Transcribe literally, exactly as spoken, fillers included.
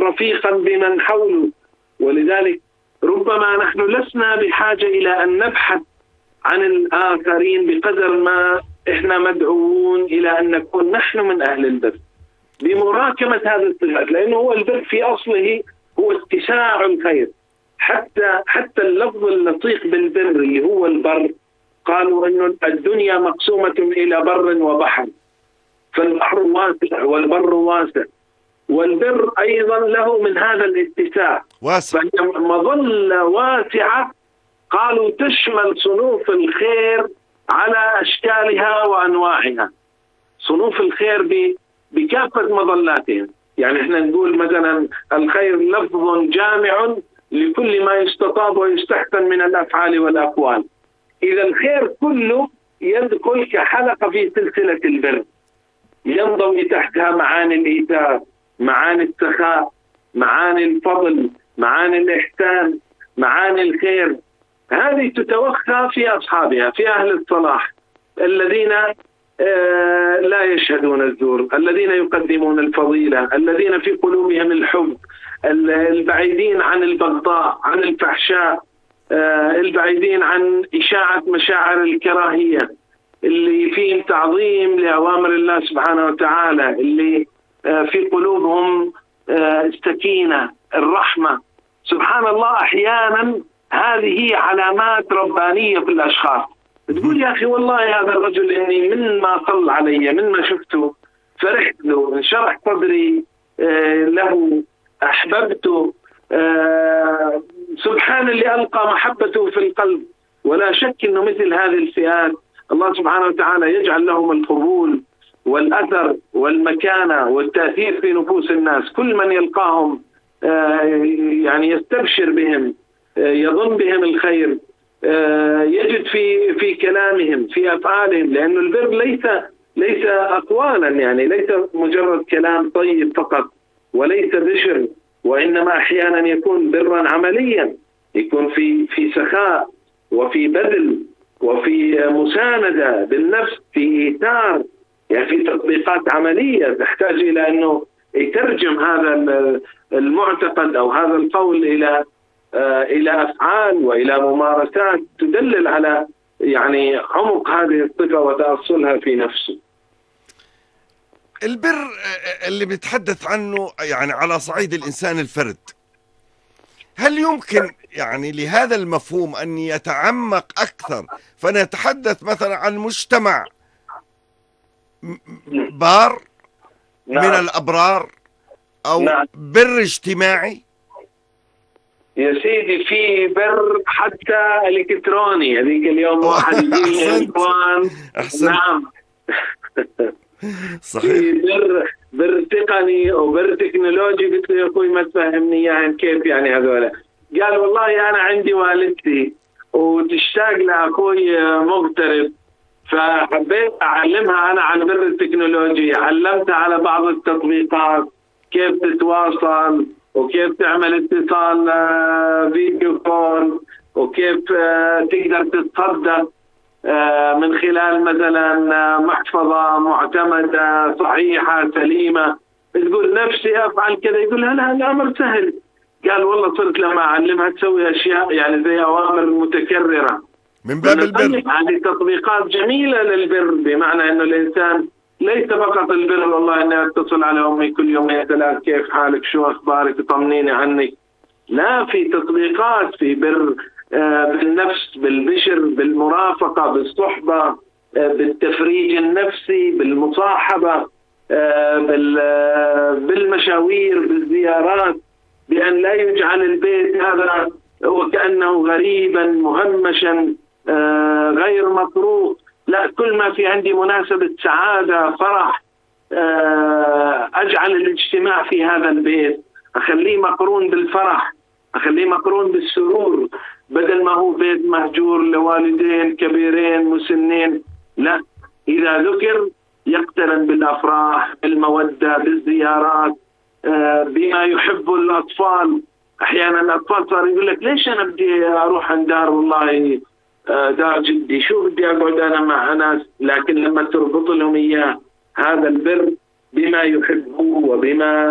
رفيقا بمن حوله. ولذلك ربما نحن لسنا بحاجة إلى أن نبحث عن الآخرين بقدر ما إحنا مدعوون إلى أن نكون نحن من أهل البر بمراكمة هذه الصفات، لأنه هو البر في أصله هو اتساع الخير. حتى حتى اللفظ اللطيق بالبر اللي هو البر، قالوا أن الدنيا مقسومة إلى بر وبحر، فالبحر واسع والبر واسع، والبر أيضا له من هذا الاتساع واسع، فهي مظلة واسعة. قالوا تشمل صنوف الخير على أشكالها وأنواعها، صنوف الخير بكافة مظلاتها. يعني احنا نقول مثلا الخير لفظ جامع لكل ما يستطاب ويستحسن من الأفعال والأقوال. إذا الخير كله يدخل كحلقة في سلسلة البر، ينضوي تحتها معاني الإيثار، معاني السخاء، معاني الفضل، معاني الإحسان، معاني الخير. هذه تتوخى في أصحابها، في أهل الصلاح الذين آه لا يشهدون الزور، الذين يقدمون الفضيلة، الذين في قلوبهم الحب، البعيدين عن البغضاء، عن الفحشاء، آه البعيدين عن إشاعة مشاعر الكراهية، اللي فيهم تعظيم لأوامر الله سبحانه وتعالى، اللي آه في قلوبهم آه السكينة، الرحمة. سبحان الله، أحيانا هذه علامات ربانية في الأشخاص. تقول يا أخي والله هذا الرجل إني من ما صل علي، من ما شفته فرحت له، انشرح صدري آه له، أحببته، آه سبحان اللي ألقى محبته في القلب. ولا شك أنه مثل هذه الفئات الله سبحانه وتعالى يجعل لهم القبول والأثر والمكانة والتأثير في نفوس الناس. كل من يلقاهم آه يعني يستبشر بهم، آه يظن بهم الخير، آه يجد في في كلامهم، في أفعالهم، لأن البر ليس ليس أقوالا، يعني ليس مجرد كلام طيب فقط، وليس بشر، وإنما أحيانا يكون برا عمليا، يكون في في سخاء وفي بذل وفي مساندة بالنفس، في إيثار، يعني في تطبيقات عملية تحتاج إلى أنه يترجم هذا المعتقد أو هذا القول إلى إلى أفعال وإلى ممارسات تدلل على يعني عمق هذه الصفة وتأصلها في نفسه. البر اللي بيتحدث عنه يعني على صعيد الإنسان الفرد، هل يمكن يعني لهذا المفهوم أن يتعمق أكثر فنتحدث مثلا عن مجتمع بار نعم. من الأبرار أو نعم. بر اجتماعي؟ يا سيدي في بر حتى الكتروني، هذيك اليوم واحد يجيب لي اخوان. نعم صحيح. في بر بر تقني وبر تكنولوجي. قلت له يا اخوي ما تفهمني يعني كيف يعني هذولا؟ قال والله انا عندي والدتي وتشتاق لاخوي مغترب، فحبيت اعلمها انا عن بر التكنولوجي، علمتها على بعض التطبيقات كيف تتواصل وكيف تعمل اتصال فيديو كول وكيف تقدر تتصدق من خلال مثلا محفظة معتمدة صحيحة سليمة. تقول نفسي أفعل كذا، يقول لا الأمر سهل. قال والله صرت لما أعلمها تسوي أشياء يعني زي أوامر متكررة من باب البر. هذه تطبيقات جميلة للبر، بمعنى أنه الإنسان ليس فقط البر والله أني أتصل على أمي كل يومين ثلاث كيف حالك شو أخبارك طمنيني عنك. لا، في تطبيقات في بر بالنفس، بالبشر، بالمرافقة، بالصحبة، بالتفريج النفسي، بالمصاحبة، بالمشاوير، بالزيارات، بأن لا يجعل البيت هذا وكأنه غريبا مهمشا غير مطروق. لا، كل ما في عندي مناسبة سعادة فرح أجعل الاجتماع في هذا البيت، أخليه مقرون بالفرح، أخليه مقرون بالسرور، بدل ما هو بيت مهجور لوالدين كبيرين مسنين. لا، إذا ذكر يقترن بالأفراح، بالمودة، بالزيارات، بما يحب الأطفال. أحيانا الأطفال صار يقول لك ليش أنا بدي أروح عند دار والله دار جدي، شو بدي أقعد أنا مع ناس. لكن لما تربط لهم إياه هذا البر بما يحبه وبما